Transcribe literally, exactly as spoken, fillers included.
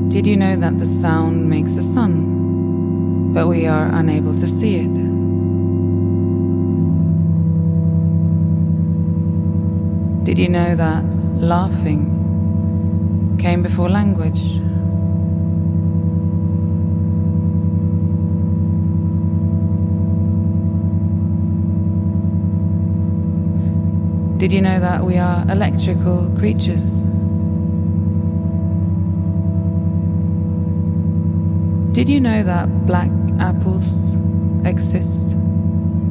Did you know that the sound makes a sun, but we are unable to see it? Did you know that laughing came before language? Did you know that we are electrical creatures? Did you know that black apples exist?